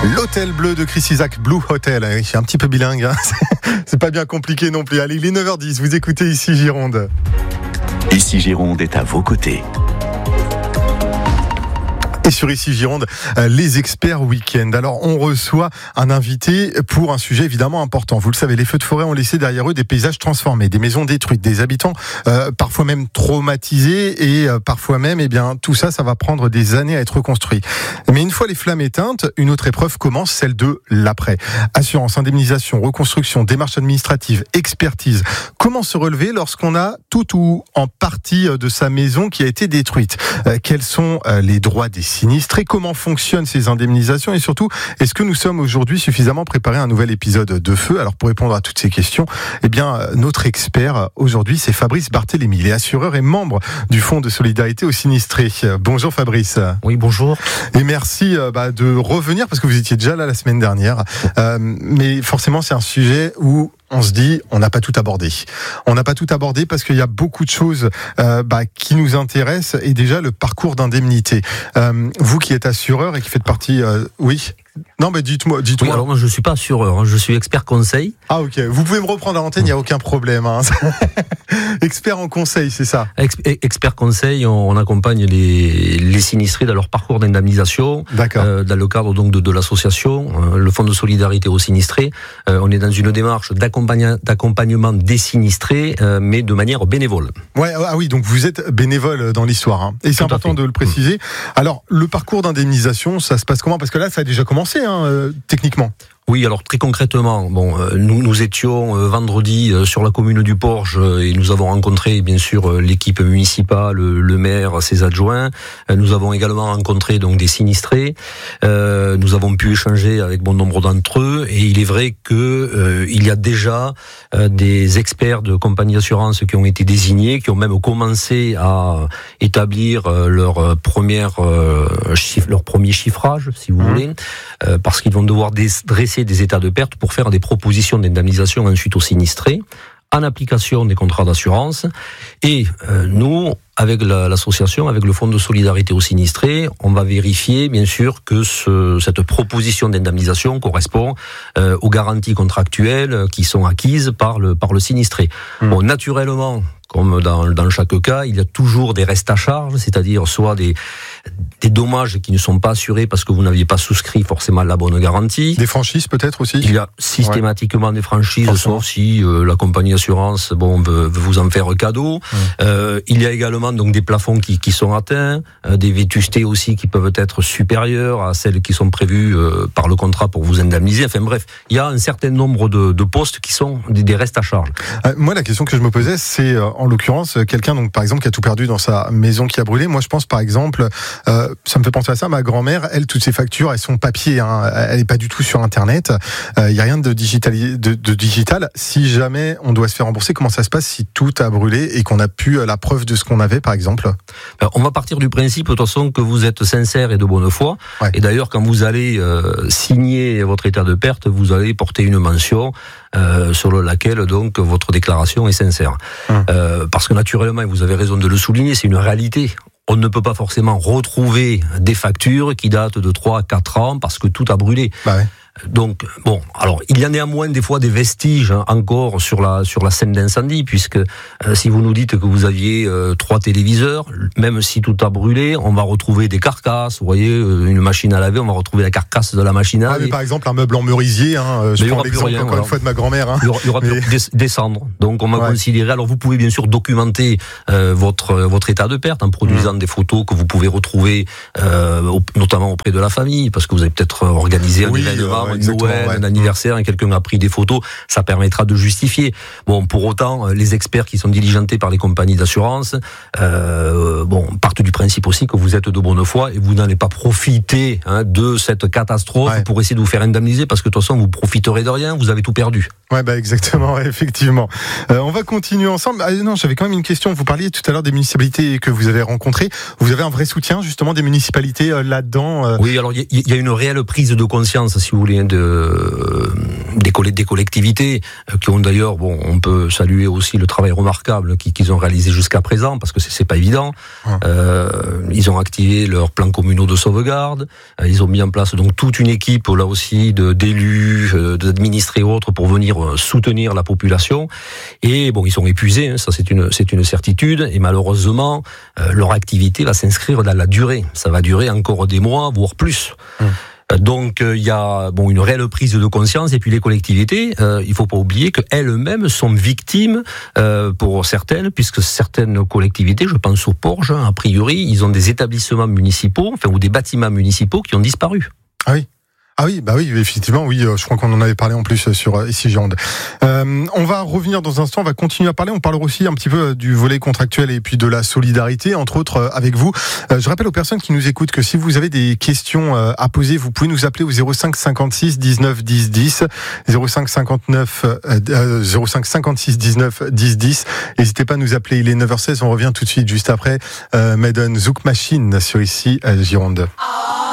L'Hôtel Bleu de Chris Isaak, Blue Hotel. Je suis un petit peu bilingue, hein. C'est pas bien compliqué non plus. Allez, il est 9h10, vous écoutez Ici Gironde. Ici Gironde est à vos côtés. Et sur Ici Gironde, les experts week-end. Alors, on reçoit un invité pour un sujet évidemment important. Vous le savez, les feux de forêt ont laissé derrière eux des paysages transformés, des maisons détruites, des habitants parfois même traumatisés et parfois même, tout ça va prendre des années à être reconstruit. Mais une fois les flammes éteintes, une autre épreuve commence, celle de l'après. Assurance, indemnisation, reconstruction, démarche administrative, expertise. Comment se relever lorsqu'on a tout ou en partie de sa maison qui a été détruite ? Quels sont les droits des sinistrés, comment fonctionnent ces indemnisations et surtout, est-ce que nous sommes aujourd'hui suffisamment préparés à un nouvel épisode de feu ? Alors pour répondre à toutes ces questions, notre expert aujourd'hui, c'est Fabrice Barthélémy. Il est assureur et membre du Fonds de solidarité aux sinistrés. Bonjour Fabrice. Oui, bonjour. Et merci de revenir parce que vous étiez déjà là la semaine dernière. Mais forcément, c'est un sujet où on se dit, on n'a pas tout abordé. On n'a pas tout abordé parce qu'il y a beaucoup de choses qui nous intéressent et déjà le parcours d'indemnité. Vous qui êtes assureur et qui faites partie... oui. Non, mais dites-moi. Oui, alors moi je suis pas assureur, je suis expert conseil. Ah ok, vous pouvez me reprendre à l'antenne, il n'y a aucun problème. Hein. Expert en conseil, c'est ça. Expert conseil, on accompagne les sinistrés dans leur parcours d'indemnisation. D'accord. Dans le cadre donc de l'association, le Fonds de solidarité aux sinistrés. On est dans une démarche d'accompagnement des sinistrés, mais de manière bénévole. Ouais, ah oui, donc vous êtes bénévole dans l'histoire. Hein. Et c'est important de le préciser. Alors, le parcours d'indemnisation, ça se passe comment ? Parce que là, ça a déjà commencé, techniquement. Oui, alors très concrètement, nous étions vendredi sur la commune du Porge et nous avons rencontré bien sûr l'équipe municipale, le maire, ses adjoints. Nous avons également rencontré donc des sinistrés. Nous avons pu échanger avec bon nombre d'entre eux et il est vrai que il y a déjà des experts de compagnies d'assurance qui ont été désignés, qui ont même commencé à établir leur premier chiffrage, si vous voulez, parce qu'ils vont devoir dresser des états de perte pour faire des propositions d'indemnisation ensuite aux sinistrés en application des contrats d'assurance. Et nous, avec l'association, avec le Fonds de solidarité aux sinistrés, on va vérifier bien sûr que cette proposition d'indemnisation correspond aux garanties contractuelles qui sont acquises par le sinistré. Bon, naturellement, comme dans chaque cas, il y a toujours des restes à charge, c'est-à-dire soit des dommages qui ne sont pas assurés parce que vous n'aviez pas souscrit forcément la bonne garantie. Des franchises peut-être aussi ? Il y a systématiquement des franchises, sauf si la compagnie d'assurance veut vous en faire cadeau. Il y a également donc des plafonds qui sont atteints, des vétustés aussi qui peuvent être supérieures à celles qui sont prévues par le contrat pour vous indemniser. Enfin bref, il y a un certain nombre de postes qui sont des restes à charge. Moi, la question que je me posais, c'est en l'occurrence quelqu'un donc par exemple qui a tout perdu dans sa maison qui a brûlé. Moi, je pense par exemple, ça me fait penser à ça. Ma grand-mère, elle, toutes ses factures, elles sont papier. Hein, elle n'est pas du tout sur Internet. Il y a rien de digital. Si jamais on doit se faire rembourser, comment ça se passe si tout a brûlé et qu'on a pu la preuve de ce qu'on avait, par exemple ? On va partir du principe, de toute façon, que vous êtes sincère et de bonne foi. Ouais. Et d'ailleurs, quand vous allez signer votre état de perte, vous allez porter une mention sur laquelle donc votre déclaration est sincère. Parce que naturellement, et vous avez raison de le souligner, c'est une réalité. On ne peut pas forcément retrouver des factures qui datent de 3 à 4 ans parce que tout a brûlé. Bah ouais. Donc, alors, il y a néanmoins des fois des vestiges encore sur la scène d'incendie, puisque si vous nous dites que vous aviez 3 téléviseurs, même si tout a brûlé, on va retrouver des carcasses. Vous voyez, une machine à laver, on va retrouver la carcasse de la machine à laver. Mais par exemple, un meuble en merisier, je prends l'exemple encore une fois de ma grand-mère. Hein. Il y aura des cendres. Donc, on va considérer. Alors, vous pouvez bien sûr documenter votre état de perte en produisant des photos que vous pouvez retrouver, notamment auprès de la famille, parce que vous avez peut-être organisé un événement. Noël, un anniversaire, et quelqu'un a pris des photos, ça permettra de justifier. Pour autant, les experts qui sont diligentés par les compagnies d'assurance, partent du principe aussi que vous êtes de bonne foi et vous n'allez pas profiter de cette catastrophe pour essayer de vous faire indemniser, parce que de toute façon, vous profiterez de rien, vous avez tout perdu. Ouais, exactement, effectivement. On va continuer ensemble. J'avais quand même une question. Vous parliez tout à l'heure des municipalités que vous avez rencontrées. Vous avez un vrai soutien, justement, des municipalités là-dedans Oui, alors il y a une réelle prise de conscience, si vous voulez, des collectivités qui ont d'ailleurs, on peut saluer aussi le travail remarquable qu'ils ont réalisé jusqu'à présent, parce que c'est pas évident. Ils ont activé leurs plans communaux de sauvegarde, ils ont mis en place donc toute une équipe là aussi d'élus, d'administrés et autres pour venir soutenir la population. Et ils sont épuisés, ça c'est une certitude. Et malheureusement, leur activité va s'inscrire dans la durée. Ça va durer encore des mois, voire plus. Donc il y a une réelle prise de conscience, et puis les collectivités, il faut pas oublier qu'elles-mêmes sont victimes pour certaines, puisque certaines collectivités, je pense aux Porges, a priori, ils ont des établissements municipaux, ou des bâtiments municipaux qui ont disparu. Ah oui, effectivement, je crois qu'on en avait parlé en plus sur Ici Gironde. On va revenir dans un instant, on va continuer à parler, on parlera aussi un petit peu du volet contractuel et puis de la solidarité, entre autres avec vous. Je rappelle aux personnes qui nous écoutent que si vous avez des questions à poser, vous pouvez nous appeler au 05 56 19 10 10, 05 56 19 10 10. N'hésitez pas à nous appeler, il est 9h16, on revient tout de suite juste après Maiden Zouk Machine sur Ici Gironde.